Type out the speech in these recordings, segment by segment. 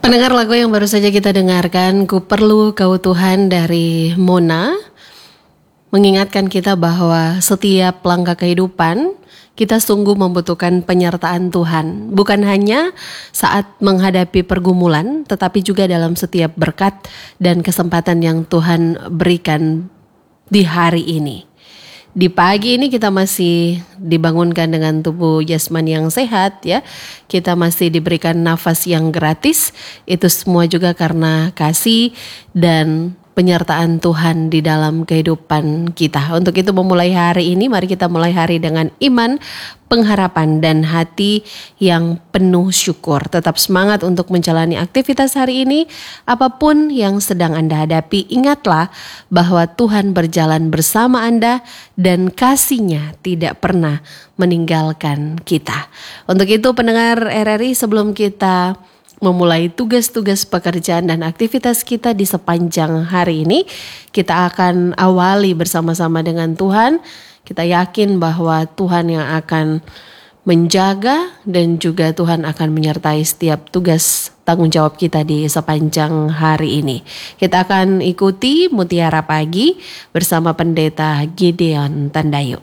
Pendengar, lagu yang baru saja kita dengarkan, Ku Perlu Kau Tuhan dari Mona, mengingatkan kita bahwa setiap langkah kehidupan kita sungguh membutuhkan penyertaan Tuhan. Bukan hanya saat menghadapi pergumulan, tetapi juga dalam setiap berkat dan kesempatan yang Tuhan berikan di hari ini. Di pagi ini kita masih dibangunkan dengan tubuh jasmani yang sehat ya. Kita masih diberikan nafas yang gratis. Itu semua juga karena kasih dan penyertaan Tuhan di dalam kehidupan kita. Untuk itu memulai hari ini, mari kita mulai hari dengan iman, pengharapan dan hati yang penuh syukur. Tetap semangat untuk menjalani aktivitas hari ini. Apapun yang sedang Anda hadapi, ingatlah bahwa Tuhan berjalan bersama Anda dan kasih-Nya tidak pernah meninggalkan kita. Untuk itu pendengar RRI, sebelum kita memulai tugas-tugas pekerjaan dan aktivitas kita di sepanjang hari ini, kita akan awali bersama-sama dengan Tuhan. Kita yakin bahwa Tuhan yang akan menjaga dan juga Tuhan akan menyertai setiap tugas tanggung jawab kita di sepanjang hari ini. Kita akan ikuti Mutiara Pagi bersama Pendeta Gideon Tandayu.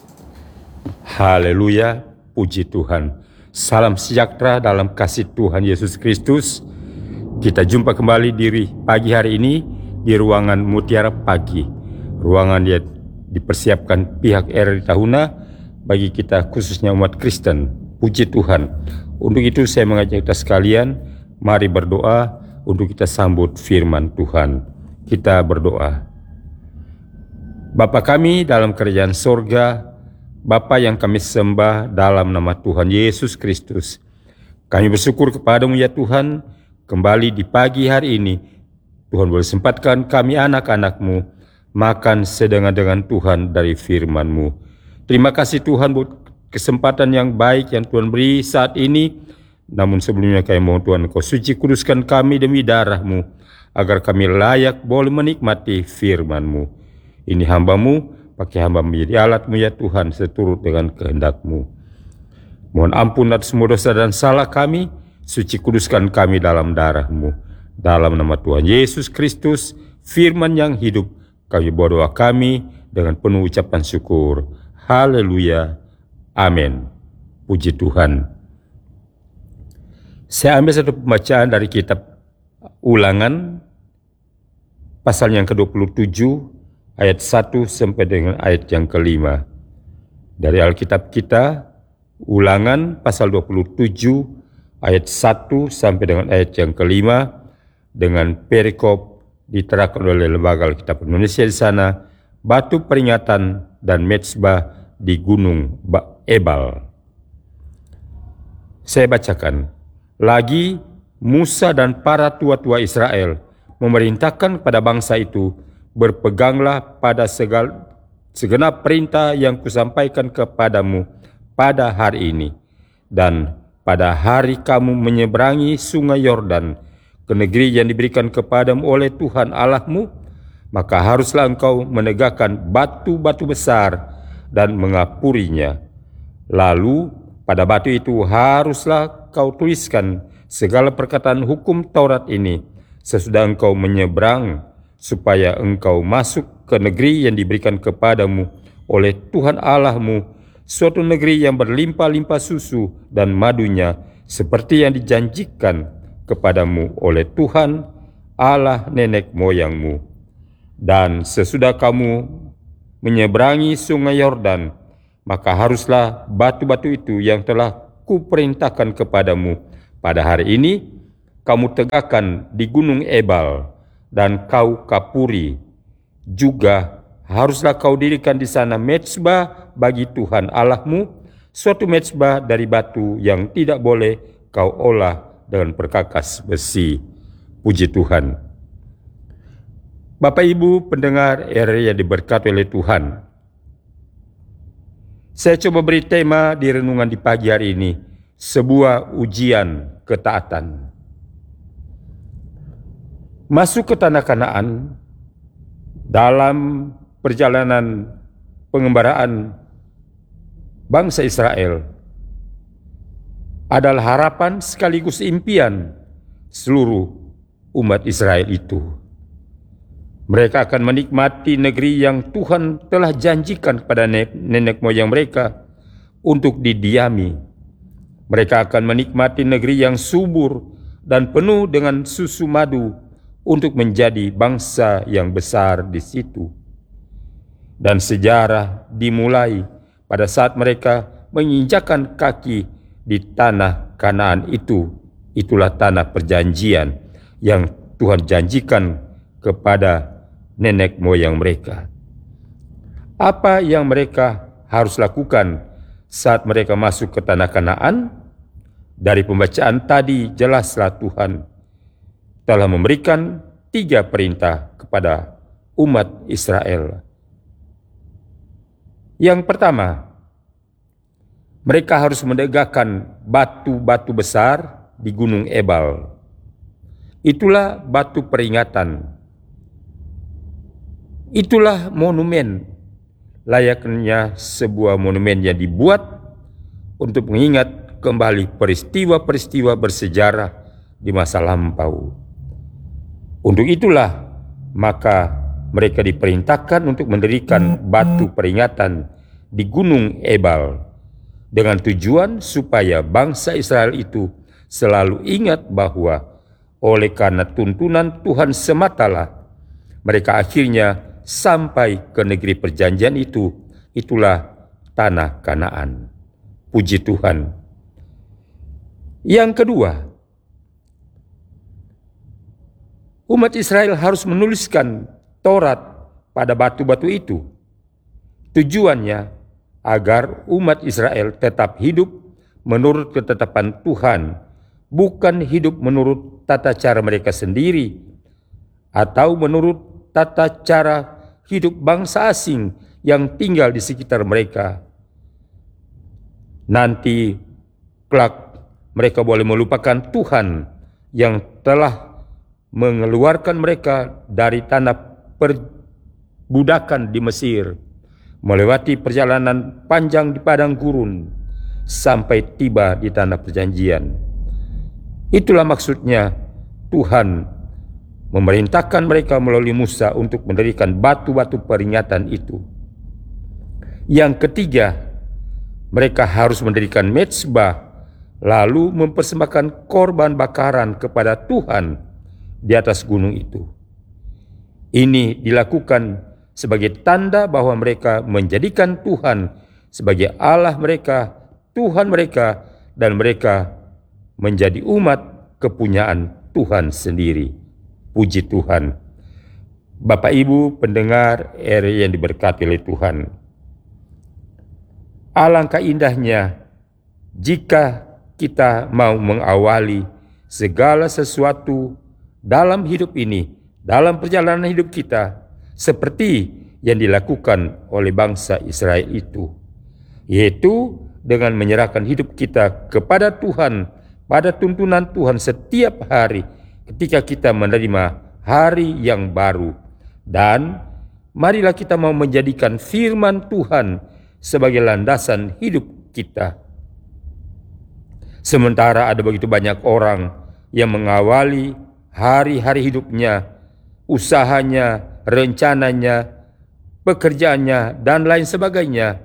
Haleluya, puji Tuhan. Salam sejahtera dalam kasih Tuhan Yesus Kristus. Kita jumpa kembali di pagi hari ini di ruangan Mutiara Pagi. Ruangan yang dipersiapkan pihak RRI Tahuna bagi kita khususnya umat Kristen. Puji Tuhan. Untuk itu saya mengajak kita sekalian, mari berdoa untuk kita sambut firman Tuhan. Kita berdoa. Bapa kami dalam kerajaan sorga, Bapa yang kami sembah dalam nama Tuhan Yesus Kristus, kami bersyukur kepadamu ya Tuhan, kembali di pagi hari ini, Tuhan boleh sempatkan kami anak-anak-Mu makan sedengan-dengan Tuhan dari firman-Mu. Terima kasih Tuhan buat kesempatan yang baik yang Tuhan beri saat ini, namun sebelumnya kami mohon Tuhan Kau suci kuduskan kami demi darah-Mu, agar kami layak boleh menikmati firman-Mu. Ini hamba-Mu, pakai hamba menjadi alat-Mu ya Tuhan seturut dengan kehendak-Mu. Mohon ampun atas semua dosa dan salah kami, suci kuduskan kami dalam darah-Mu. Dalam nama Tuhan Yesus Kristus, firman yang hidup, kami berdoa kami dengan penuh ucapan syukur. Haleluya. Amin. Puji Tuhan. Saya ambil satu pembacaan dari kitab Ulangan, pasal yang ke-27, ayat 1 sampai dengan ayat yang ke-5. Dari Alkitab kita, Ulangan pasal 27 ayat 1 sampai dengan ayat yang ke-5 dengan perikop diterangkan oleh Lembaga Alkitab Indonesia di sana, batu peringatan dan mezbah di Gunung Ebal. Saya bacakan. Lagi Musa dan para tua-tua Israel memerintahkan pada bangsa itu, berpeganglah pada segenap perintah yang kusampaikan kepadamu pada hari ini. Dan pada hari kamu menyeberangi sungai Yordan ke negeri yang diberikan kepadamu oleh Tuhan Allahmu, maka haruslah engkau menegakkan batu-batu besar dan mengapurinya. Lalu pada batu itu haruslah kau tuliskan segala perkataan hukum Taurat ini sesudah engkau menyeberang, supaya engkau masuk ke negeri yang diberikan kepadamu oleh Tuhan Allahmu, suatu negeri yang berlimpah-limpah susu dan madunya, seperti yang dijanjikan kepadamu oleh Tuhan Allah nenek moyangmu. Dan sesudah kamu menyeberangi sungai Yordan, maka haruslah batu-batu itu yang telah kuperintahkan kepadamu pada hari ini, kamu tegakkan di Gunung Ebal, dan kau kapuri. Juga haruslah kau dirikan di sana mezbah bagi Tuhan Allahmu, suatu mezbah dari batu yang tidak boleh kau olah dengan perkakas besi. Puji Tuhan. Bapak Ibu pendengar RRI yang diberkati oleh Tuhan, saya coba beri tema di renungan di pagi hari ini, sebuah ujian ketaatan. Masuk ke tanah Kanaan dalam perjalanan pengembaraan bangsa Israel adalah harapan sekaligus impian seluruh umat Israel itu. Mereka akan menikmati negeri yang Tuhan telah janjikan kepada nenek moyang mereka untuk didiami. Mereka akan menikmati negeri yang subur dan penuh dengan susu madu untuk menjadi bangsa yang besar di situ. Dan sejarah dimulai pada saat mereka menginjakkan kaki di tanah Kanaan itu. Itulah tanah perjanjian yang Tuhan janjikan kepada nenek moyang mereka. Apa yang mereka harus lakukan saat mereka masuk ke tanah Kanaan? Dari pembacaan tadi jelaslah Tuhan telah memberikan 3 perintah kepada umat Israel. Yang pertama, mereka harus menegakkan batu-batu besar di Gunung Ebal. Itulah batu peringatan. Itulah monumen, layaknya sebuah monumen yang dibuat untuk mengingat kembali peristiwa-peristiwa bersejarah di masa lampau. Untuk itulah maka mereka diperintahkan untuk mendirikan batu peringatan di Gunung Ebal dengan tujuan supaya bangsa Israel itu selalu ingat bahwa oleh karena tuntunan Tuhan sematalah mereka akhirnya sampai ke negeri perjanjian itu. Itulah tanah Kanaan. Puji Tuhan. Yang kedua, umat Israel harus menuliskan Taurat pada batu-batu itu. Tujuannya agar umat Israel tetap hidup menurut ketetapan Tuhan, bukan hidup menurut tata cara mereka sendiri atau menurut tata cara hidup bangsa asing yang tinggal di sekitar mereka. Nanti kelak mereka boleh melupakan Tuhan yang telah mengeluarkan mereka dari tanah perbudakan di Mesir, melewati perjalanan panjang di padang gurun sampai tiba di tanah perjanjian. Itulah maksudnya Tuhan memerintahkan mereka melalui Musa untuk mendirikan batu-batu peringatan itu. Yang ketiga, mereka harus mendirikan mezbah lalu mempersembahkan korban bakaran kepada Tuhan di atas gunung itu. Ini dilakukan sebagai tanda bahwa mereka menjadikan Tuhan sebagai Allah mereka, Tuhan mereka, dan mereka menjadi umat kepunyaan Tuhan sendiri. Puji Tuhan. Bapak Ibu pendengar yang diberkati oleh Tuhan. Alangkah indahnya jika kita mau mengawali segala sesuatu dalam hidup ini, dalam perjalanan hidup kita, seperti yang dilakukan oleh bangsa Israel itu, yaitu dengan menyerahkan hidup kita kepada Tuhan pada tuntunan Tuhan setiap hari ketika kita menerima hari yang baru. Dan marilah kita mau menjadikan firman Tuhan sebagai landasan hidup kita. Sementara ada begitu banyak orang yang mengawali hari-hari hidupnya, usahanya, rencananya, pekerjaannya, dan lain sebagainya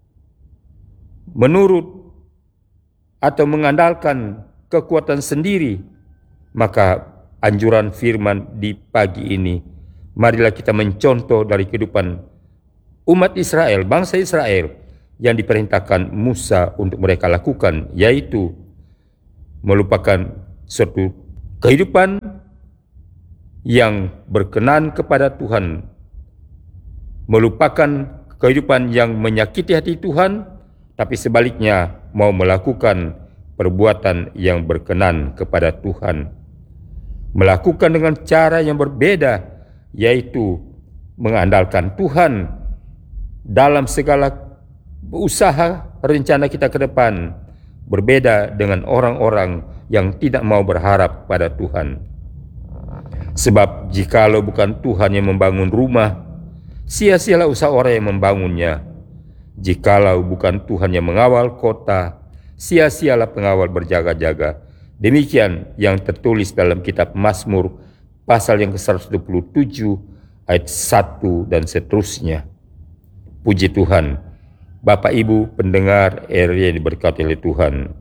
menurut atau mengandalkan kekuatan sendiri, maka anjuran firman di pagi ini, marilah kita mencontoh dari kehidupan umat Israel, bangsa Israel yang diperintahkan Musa untuk mereka lakukan, yaitu melupakan suatu kehidupan yang berkenan kepada Tuhan, melupakan kehidupan yang menyakiti hati Tuhan, tapi sebaliknya mau melakukan perbuatan yang berkenan kepada Tuhan. Melakukan dengan cara yang berbeda, yaitu mengandalkan Tuhan dalam segala usaha rencana kita ke depan, berbeda dengan orang-orang yang tidak mau berharap pada Tuhan. Sebab jikalau bukan Tuhan yang membangun rumah, sia-sialah usaha orang yang membangunnya. Jikalau bukan Tuhan yang mengawal kota, sia-sialah pengawal berjaga-jaga. Demikian yang tertulis dalam kitab Mazmur pasal yang ke-127 ayat 1 dan seterusnya. Puji Tuhan. Bapak Ibu pendengar yang diberkati oleh Tuhan.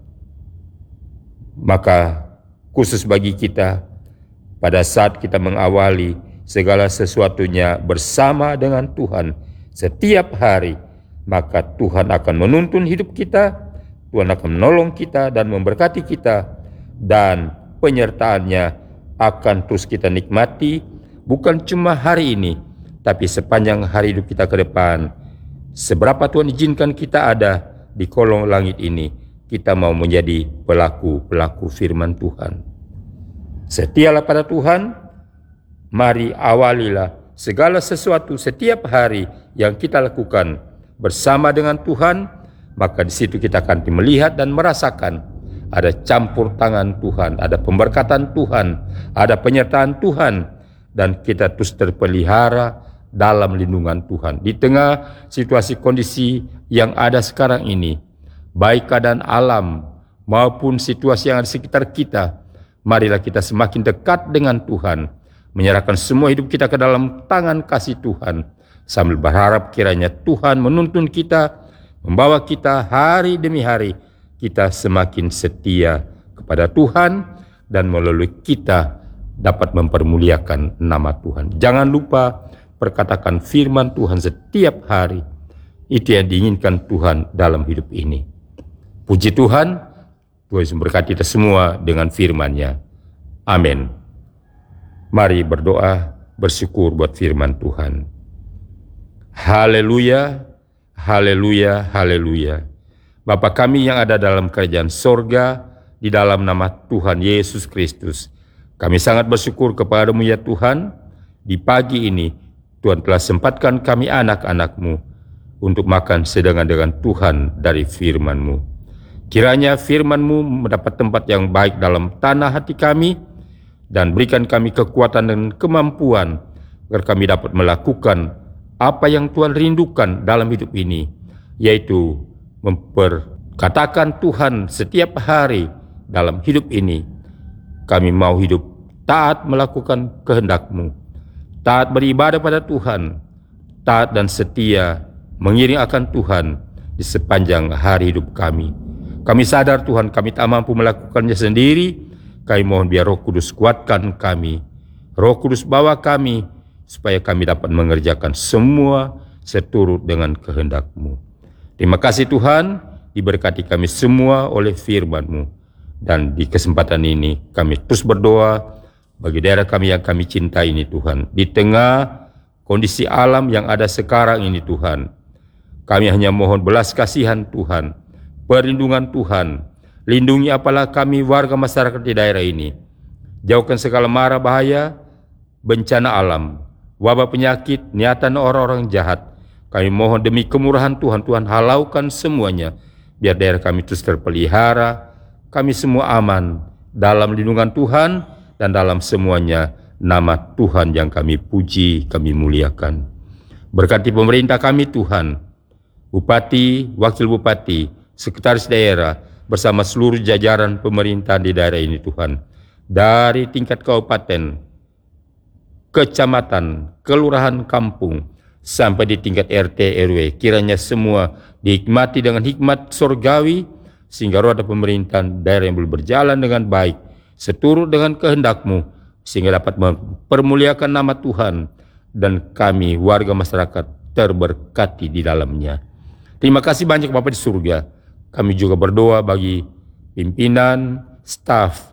Maka khusus bagi kita pada saat kita mengawali segala sesuatunya bersama dengan Tuhan setiap hari, maka Tuhan akan menuntun hidup kita, Tuhan akan menolong kita dan memberkati kita, dan penyertaannya akan terus kita nikmati, bukan cuma hari ini, tapi sepanjang hari hidup kita ke depan. Seberapa Tuhan izinkan kita ada di kolong langit ini, kita mau menjadi pelaku-pelaku firman Tuhan. Setialah pada Tuhan, mari awalilah segala sesuatu setiap hari yang kita lakukan bersama dengan Tuhan, maka di situ kita akan melihat dan merasakan ada campur tangan Tuhan, ada pemberkatan Tuhan, ada penyertaan Tuhan, dan kita terus terpelihara dalam lindungan Tuhan. Di tengah situasi kondisi yang ada sekarang ini, baik keadaan alam maupun situasi yang ada di sekitar kita, marilah kita semakin dekat dengan Tuhan, menyerahkan semua hidup kita ke dalam tangan kasih Tuhan, sambil berharap kiranya Tuhan menuntun kita, membawa kita hari demi hari, kita semakin setia kepada Tuhan, dan melalui kita dapat mempermuliakan nama Tuhan. Jangan lupa perkatakan firman Tuhan setiap hari. Itu yang diinginkan Tuhan dalam hidup ini. Puji Tuhan, Tuhan memberkati kita semua dengan firman-Nya. Amin. Mari berdoa, bersyukur buat firman Tuhan. Haleluya, haleluya, haleluya. Bapa kami yang ada dalam kerajaan sorga, di dalam nama Tuhan Yesus Kristus, kami sangat bersyukur kepada-Mu ya Tuhan. Di pagi ini Tuhan telah sempatkan kami anak-anak-Mu untuk makan sedengan dengan Tuhan dari firman-Mu. Kiranya firman-Mu mendapat tempat yang baik dalam tanah hati kami, dan berikan kami kekuatan dan kemampuan agar kami dapat melakukan apa yang Tuhan rindukan dalam hidup ini, yaitu memperkatakan Tuhan setiap hari dalam hidup ini. Kami mau hidup taat melakukan kehendak-Mu, taat beribadah pada Tuhan, taat dan setia mengiring akan Tuhan di sepanjang hari hidup kami. Kami sadar Tuhan kami tak mampu melakukannya sendiri. Kami mohon biar Roh Kudus kuatkan kami, Roh Kudus bawa kami, supaya kami dapat mengerjakan semua seturut dengan kehendak-Mu. Terima kasih Tuhan, diberkati kami semua oleh firman-Mu. Dan di kesempatan ini kami terus berdoa bagi daerah kami yang kami cintai ini Tuhan. Di tengah kondisi alam yang ada sekarang ini Tuhan, kami hanya mohon belas kasihan Tuhan, perlindungan Tuhan. Lindungi apalah kami warga masyarakat di daerah ini. Jauhkan segala mara bahaya, bencana alam, wabah penyakit, niatan orang-orang jahat. Kami mohon demi kemurahan Tuhan, Tuhan halaukan semuanya, biar daerah kami terus terpelihara, kami semua aman dalam lindungan Tuhan, dan dalam semuanya nama Tuhan yang kami puji, kami muliakan. Berkati pemerintah kami Tuhan, Bupati, Wakil Bupati, Sekretaris Daerah, bersama seluruh jajaran pemerintah di daerah ini Tuhan, dari tingkat kabupaten, kecamatan, kelurahan, kampung, sampai di tingkat RT RW, kiranya semua dihikmati dengan hikmat surgawi, sehingga roda pemerintahan daerah yang boleh berjalan dengan baik, seturut dengan kehendak-Mu, sehingga dapat mempermuliakan nama Tuhan, dan kami warga masyarakat terberkati di dalamnya. Terima kasih banyak Bapa di surga. Kami juga berdoa bagi pimpinan, staf,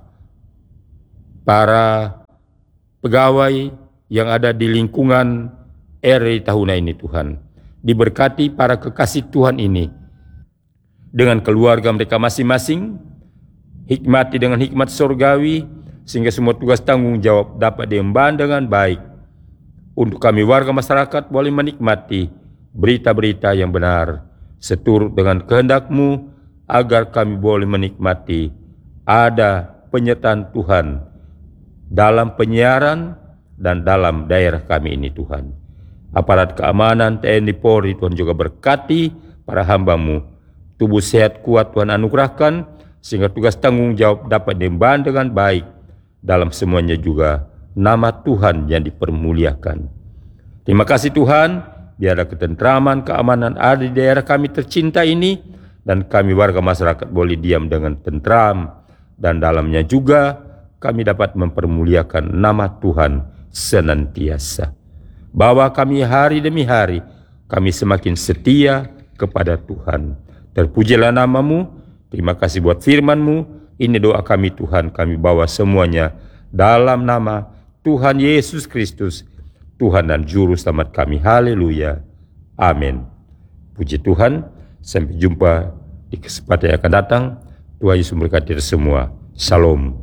para pegawai yang ada di lingkungan RI Tahuna ini Tuhan. Diberkati para kekasih Tuhan ini dengan keluarga mereka masing-masing, hikmati dengan hikmat surgawi, sehingga semua tugas tanggung jawab dapat diemban dengan baik. Untuk kami warga masyarakat boleh menikmati berita-berita yang benar, seturut dengan kehendak-Mu, agar kami boleh menikmati ada penyertaan Tuhan dalam penyiaran dan dalam daerah kami ini Tuhan. Aparat keamanan TNI Polri Tuhan juga berkati para hamba-Mu. Tubuh sehat kuat Tuhan anugerahkan, sehingga tugas tanggung jawab dapat diemban dengan baik. Dalam semuanya juga nama Tuhan yang dipermuliakan. Terima kasih Tuhan, biarlah ketentraman, keamanan ada di daerah kami tercinta ini, dan kami warga masyarakat boleh diam dengan tentram, dan dalamnya juga kami dapat mempermuliakan nama Tuhan senantiasa. Bahwa kami hari demi hari, kami semakin setia kepada Tuhan. Terpujilah nama-Mu, terima kasih buat firman-Mu. Ini doa kami Tuhan, kami bawa semuanya dalam nama Tuhan Yesus Kristus, Tuhan dan Juru Selamat kami. Haleluya. Amin. Puji Tuhan. Sampai jumpa di kesempatan yang akan datang. Tuhan Yesus memberkati kita semua. Shalom.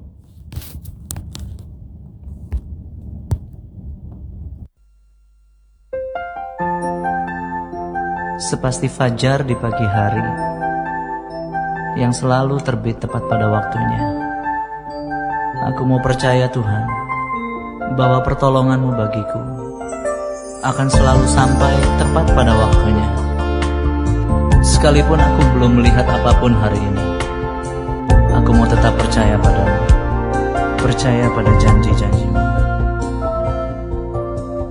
Sepasti fajar di pagi hari yang selalu terbit tepat pada waktunya. Aku mau percaya Tuhan, bahwa pertolongan-Mu bagiku akan selalu sampai tepat pada waktunya. Sekalipun aku belum melihat apapun hari ini, aku mau tetap percaya padamu, percaya pada janji-janji-Mu.